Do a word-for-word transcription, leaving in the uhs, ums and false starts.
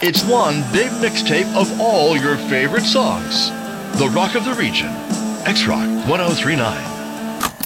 It's one big mixtape of all your favorite songs. The Rock of the Region. X-Rock ten thirty-nine.